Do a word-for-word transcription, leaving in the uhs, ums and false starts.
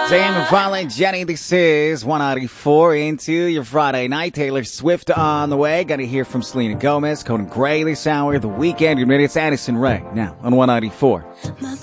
Sam and Violet, Jenny, this is one ninety-four into your Friday night. Taylor Swift on the way. Got to hear from Selena Gomez, Conan Gray this hour, The Weekend. Your minutes, Addison Rae. Now on one ninety-four.